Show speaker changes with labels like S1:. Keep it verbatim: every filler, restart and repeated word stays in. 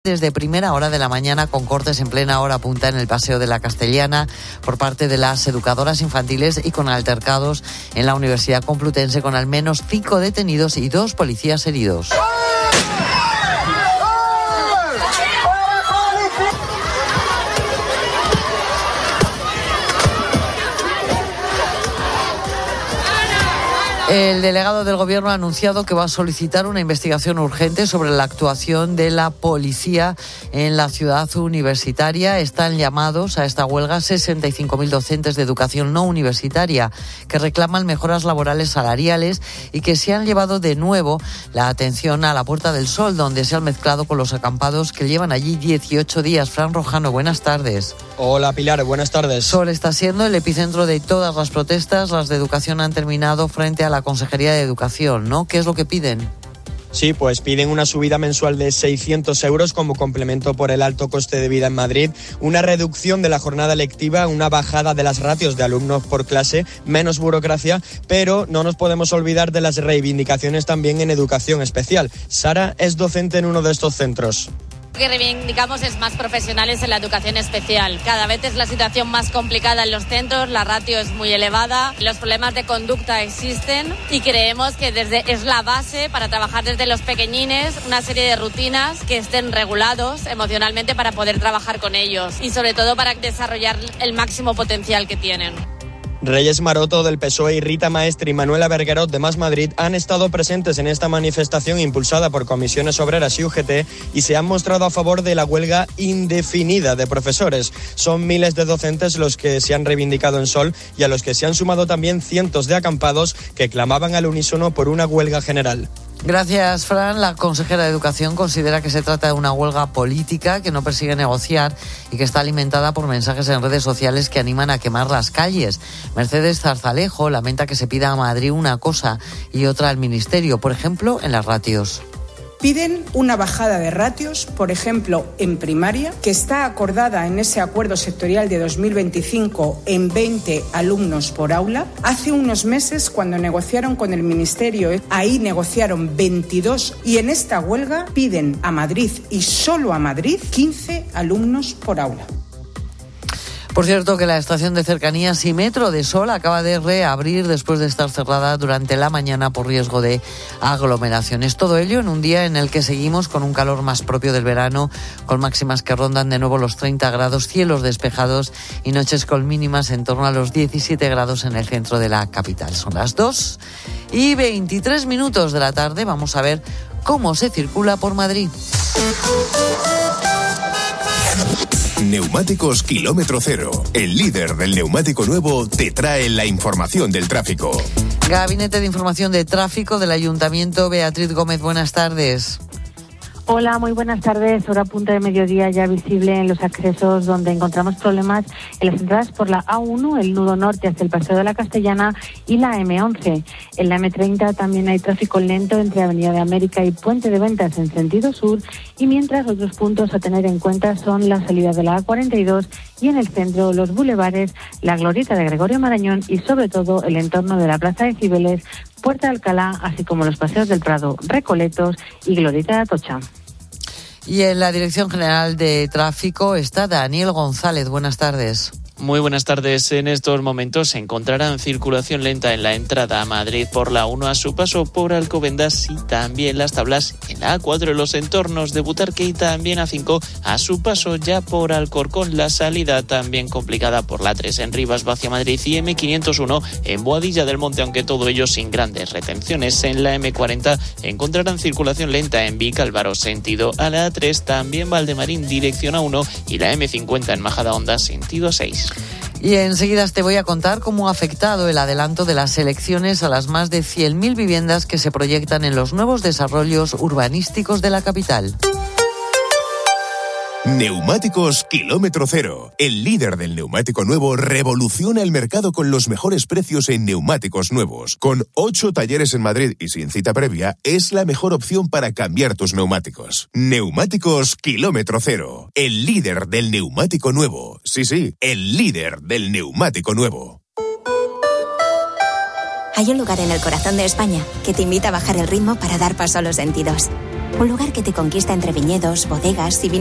S1: Desde primera hora de la mañana, con cortes en plena hora punta en el Paseo de la Castellana por parte de las educadoras infantiles y con altercados en la Universidad Complutense, con al menos cinco detenidos y dos policías heridos. El delegado del Gobierno ha anunciado que va a solicitar una investigación urgente sobre la actuación de la policía en la ciudad universitaria. Están llamados a esta huelga sesenta y cinco mil docentes de educación no universitaria que reclaman mejoras laborales salariales y que se han llevado de nuevo la atención a la Puerta del Sol, donde se han mezclado con los acampados que llevan allí dieciocho días. Fran Rojano, buenas tardes.
S2: Hola Pilar, buenas tardes.
S1: Sol está siendo el epicentro de todas las protestas. Las de educación han terminado frente a la Consejería de Educación, ¿no? ¿Qué es lo que piden?
S2: Sí, pues piden una subida mensual de seiscientos euros como complemento por el alto coste de vida en Madrid, una reducción de la jornada lectiva, una bajada de las ratios de alumnos por clase, menos burocracia, pero no nos podemos olvidar de las reivindicaciones también en educación especial. Sara es docente en uno de estos centros.
S3: Lo que reivindicamos es más profesionales en la educación especial. Cada vez es la situación más complicada en los centros, la ratio es muy elevada, los problemas de conducta existen y creemos que desde, es la base para trabajar desde los pequeñines, una serie de rutinas que estén regulados emocionalmente para poder trabajar con ellos y sobre todo para desarrollar el máximo potencial que tienen.
S2: Reyes Maroto del P S O E y Rita Maestre y Manuela Berguerot de Más Madrid han estado presentes en esta manifestación impulsada por Comisiones Obreras y U G T y se han mostrado a favor de la huelga indefinida de profesores. Son miles de docentes los que se han reivindicado en Sol y a los que se han sumado también cientos de acampados que clamaban al unísono por una huelga general.
S1: Gracias, Fran. La consejera de Educación considera que se trata de una huelga política que no persigue negociar y que está alimentada por mensajes en redes sociales que animan a quemar las calles. Mercedes Zarzalejo lamenta que se pida a Madrid una cosa y otra al Ministerio, por ejemplo, en las ratios.
S4: Piden una bajada de ratios, por ejemplo, en primaria, que está acordada en ese acuerdo sectorial de dos mil veinticinco en veinte alumnos por aula. Hace unos meses, cuando negociaron con el Ministerio, ahí negociaron veintidós y en esta huelga piden a Madrid, y solo a Madrid, quince alumnos por aula.
S1: Por cierto, que la estación de cercanías y metro de Sol acaba de reabrir después de estar cerrada durante la mañana por riesgo de aglomeraciones. Todo ello en un día en el que seguimos con un calor más propio del verano, con máximas que rondan de nuevo los treinta grados, cielos despejados y noches con mínimas en torno a los diecisiete grados en el centro de la capital. Son las dos y veintitrés minutos de la tarde. Vamos a ver cómo se circula por Madrid.
S5: Neumáticos Kilómetro Cero, el líder del neumático nuevo, te trae la información del tráfico.
S1: Gabinete de Información de Tráfico del Ayuntamiento, Beatriz Gómez, buenas tardes.
S6: Hola, muy buenas tardes. Hora punta de mediodía ya visible en los accesos donde encontramos problemas en las entradas por la A uno, el nudo norte hacia el Paseo de la Castellana y la eme once. En la eme treinta también hay tráfico lento entre Avenida de América y Puente de Ventas en sentido sur y mientras otros puntos a tener en cuenta son la salida de la A cuarenta y dos y en el centro los bulevares, la glorieta de Gregorio Marañón y sobre todo el entorno de la Plaza de Cibeles, Puerta de Alcalá, así como los paseos del Prado, Recoletos y Glorieta de Atocha.
S1: Y en la Dirección General de Tráfico está Daniel González. Buenas tardes.
S7: Muy buenas tardes. En estos momentos se encontrarán circulación lenta en la entrada a Madrid por la uno a su paso por Alcobendas y también las tablas en la A cuatro en los entornos de Butarque y también A cinco a su paso ya por Alcorcón. La salida también complicada por la tres en Rivas hacia Madrid y eme quinientos uno en Boadilla del Monte, aunque todo ello sin grandes retenciones. En la eme cuarenta encontrarán circulación lenta en Vicálvaro sentido a la A tres, también Valdemarín dirección A uno y la eme cincuenta en Majadahonda sentido A seis.
S1: Y enseguida te voy a contar cómo ha afectado el adelanto de las elecciones a las más de cien mil viviendas que se proyectan en los nuevos desarrollos urbanísticos de la capital.
S5: Neumáticos Kilómetro Cero, el líder del neumático nuevo, revoluciona el mercado con los mejores precios en neumáticos nuevos. Con ocho talleres en Madrid y sin cita previa, es la mejor opción para cambiar tus neumáticos. Neumáticos Kilómetro Cero, el líder del neumático nuevo. Sí, sí, el líder del neumático nuevo.
S8: Hay un lugar en el corazón de España que te invita a bajar el ritmo para dar paso a los sentidos. Un lugar que te conquista entre viñedos, bodegas y vinos